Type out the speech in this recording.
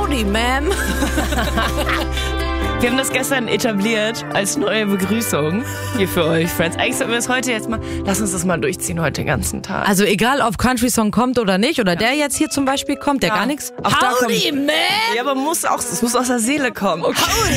Howdy, ma'am. Wir haben das gestern etabliert als neue Begrüßung hier für euch, Friends. Eigentlich sollten wir es heute jetzt mal, lass uns das mal durchziehen heute den ganzen Tag. Also egal, ob Country Song kommt oder nicht, oder der jetzt hier zum Beispiel kommt, der gar nichts. Auch da kommt, Howdy, man! ja, aber es muss aus der Seele kommen. Okay.